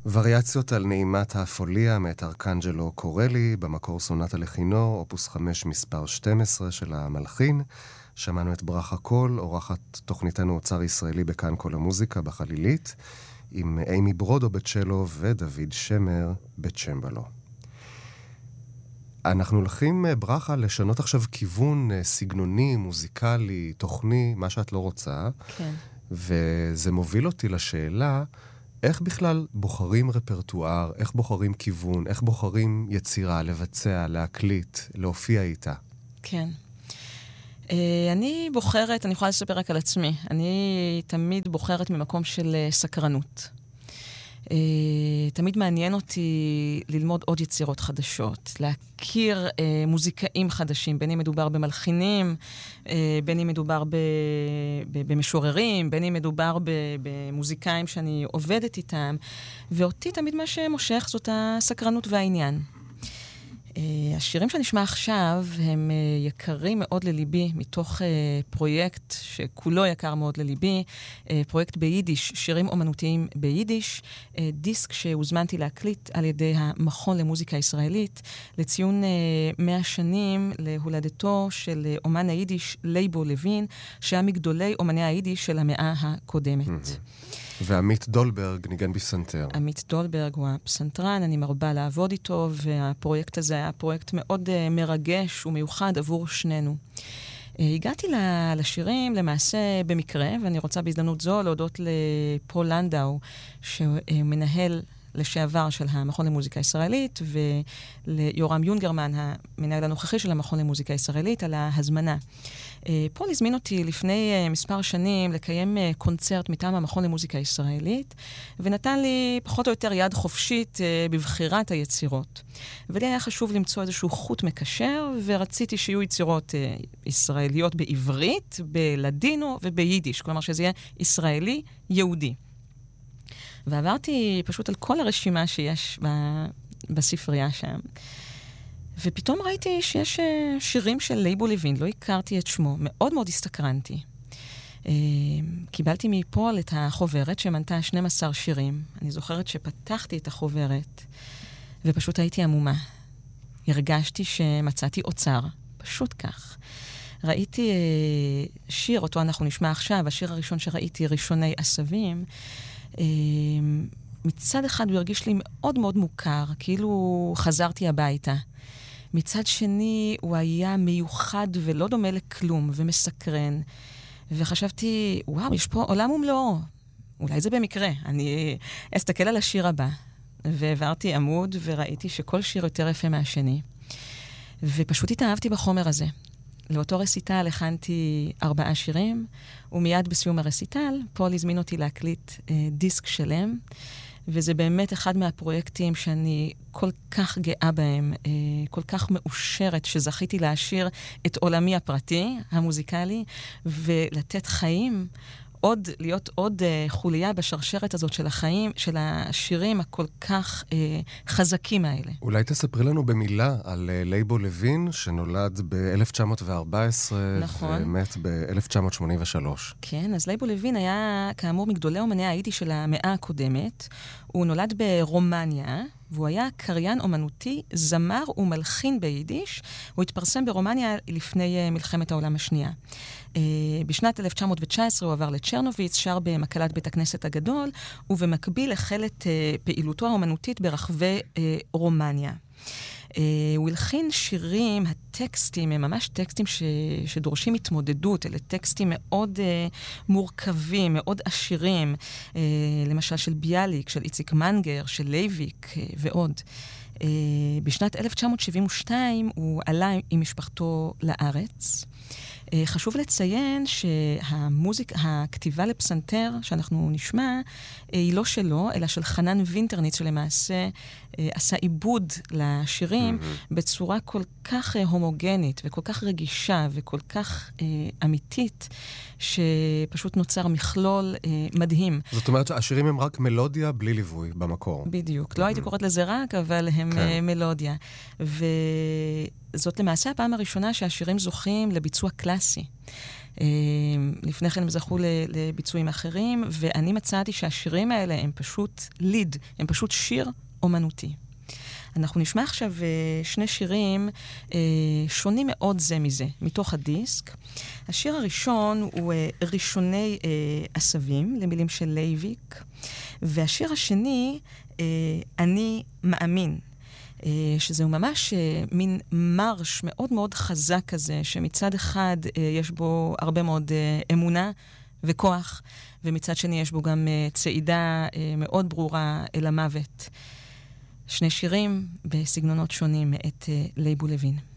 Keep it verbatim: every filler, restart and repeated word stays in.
וריאציות על נעימת האפוליה מאת ארקנג'לו קורלי, במקור סונטה לכינור, אופוס חמש מספר שתים עשרה של המלחין. שמענו את ברכה קול, אורחת תוכניתנו אוצר ישראלי בכאן כל המוזיקה בחלילית, עם אימי ברודו בצ'לו ודוד שמר בצ'מבלו. אנחנו הולכים, ברכה, לשנות עכשיו כיוון סגנוני, מוזיקלי, תוכני, מה שאת לא רוצה. כן. וזה מוביל אותי לשאלה, איך בכלל בוחרים רפרטואר, איך בוחרים כיוון, איך בוחרים יצירה, לבצע, להקליט, להופיע איתה? כן. אני בוחרת, אני יכולה לספר רק על עצמי, אני תמיד בוחרת ממקום של סקרנות. תמיד מעניין אותי ללמוד עוד יצירות חדשות, להכיר מוזיקאים חדשים, בין אם מדובר במלחינים, בין אם מדובר במשוררים, בין אם מדובר במוזיקאים שאני עובדת איתם, ואותי תמיד מה שמושך זאת הסקרנות והעניין. השירים שנשמע עכשיו הם יקרים מאוד לליבי, מתוך פרויקט שכולו יקר מאוד לליבי, פרויקט ביידיש, שירים אומנותיים ביידיש, דיסק שהוזמנתי להקליט על ידי המכון למוזיקה ישראלית, לציון מאה שנים להולדתו של אומן היידיש לייבו לוין, שהיה מגדולי אומני היידיש של המאה הקודמת. ועמית דולברג ניגן בפסנתר. עמית דולברג הוא הפסנתרן, אני מרבה לעבוד איתו, והפרויקט הזה היה פרויקט מאוד uh, מרגש ומיוחד עבור שנינו. Uh, הגעתי לשירים למעשה במקרה, ואני רוצה בהזדמנות זו להודות לפול לנדאו, שמנהל לשעבר של המכון למוזיקה ישראלית, וליורם יונגרמן, המנהל הנוכחי של המכון למוזיקה ישראלית, על ההזמנה. פול הזמין אותי לפני מספר שנים לקיים קונצרט מטעם המכון למוזיקה ישראלית, ונתן לי פחות או יותר יד חופשית בבחירת היצירות. ולי היה חשוב למצוא איזשהו חוט מקשר, ורציתי שיהיו יצירות ישראליות בעברית, בלדינו וביידיש, כלומר שזה יהיה ישראלי יהודי. ועברתי פשוט על כל הרשימה שיש בספרייה שם. ופתאום ראיתי שיש שירים של לייבו לוין, לא הכרתי את שמו, מאוד מאוד הסתקרנתי. קיבלתי מפול את החוברת שמנתה שנים עשר שירים. אני זוכרת שפתחתי את החוברת, ופשוט הייתי עמומה. הרגשתי שמצאתי אוצר, פשוט כך. ראיתי שיר, אותו אנחנו נשמע עכשיו, השיר הראשון שראיתי, ראשוני עשבים, מצד אחד הוא הרגיש לי מאוד מאוד מוכר, כאילו חזרתי הביתה. מצד שני הוא היה מיוחד ולא דומה לכלום ומסקרן. וחשבתי, וואו, יש פה עולם ומלואו. אולי זה במקרה. אני אסתכל על השיר הבא. והעברתי עמוד וראיתי שכל שיר יותר יפה מהשני. ופשוט התאהבתי בחומר הזה. לאותו רסיטל הכנתי ארבעה שירים, ומיד בסיום הרסיטל, פול הזמין אותי להקליט אה, דיסק שלם, וזה באמת אחד מהפרויקטים שאני כל כך גאה בהם, אה, כל כך מאושרת שזכיתי להשאיר את עולמי הפרטי, המוזיקלי, ולתת חיים, עוד, להיות עוד uh, חוליה בשרשרת הזאת של החיים, של השירים הכל כך uh, חזקים האלה. אולי תספרי לנו במילה על uh, לייבו לוין, שנולד ב-אלף תשע מאות וארבע עשרה, נכון. ומת ב-אלף תשע מאות שמונים ושלוש. כן, אז לייבו לוין היה כאמור מגדולי אומני היידיש של המאה הקודמת. הוא נולד ברומניה, והוא היה קריין אומנותי, זמר ומלחין ביידיש. הוא התפרסם ברומניה לפני uh, מלחמת העולם השנייה. Uh, בשנת אלף תשע מאות תשע עשרה הוא עבר לצ'רנוביץ, שר במקהלת בית הכנסת הגדול, ובמקביל החל את uh, פעילותו האומנותית ברחבי uh, רומניה. Uh, הוא הלחין שירים, הטקסטים הם ממש טקסטים ש... שדורשים התמודדות, אלה טקסטים מאוד uh, מורכבים, מאוד עשירים, uh, למשל של ביאליק, של איציק מנגר, של לייביק uh, ועוד. Uh, בשנת אלף תשע מאות שבעים ושתיים הוא עלה עם משפחתו לארץ. Uh, חשוב לציין שהמוזיק, הכתיבה לפסנתר שאנחנו נשמע, uh, היא לא שלו, אלא של חנן וינטרניץ, שלמעשה uh, עשה עיבוד לשירים mm-hmm. בצורה כל כך uh, הומוגנית וכל כך רגישה וכל כך uh, אמיתית, שפשוט נוצר מכלול uh, מדהים. זאת אומרת שהשירים הם רק מלודיה בלי ליווי במקור. בדיוק. Mm-hmm. לא הייתי קוראת לזה רק, אבל הם כן. uh, מלודיה. ו... זאת למעשה הפעם הראשונה שהשירים זוכים לביצוע קלאסי. לפני כן הם זכו לביצועים אחרים, ואני מצאתי שהשירים האלה הם פשוט ליד, הם פשוט שיר אומנותי. אנחנו נשמע עכשיו שני שירים שונים מאוד זה מזה, מתוך הדיסק. השיר הראשון הוא ראשוני עשבים, למילים של לייביק, והשיר השני, אני מאמין, שזהו ממש מין מרש מאוד מאוד חזק כזה, שמצד אחד יש בו הרבה מאוד אמונה וכוח, ומצד שני יש בו גם צעידה מאוד ברורה אל המוות. שני שירים בסגנונות שונים מאת לייבו לוין.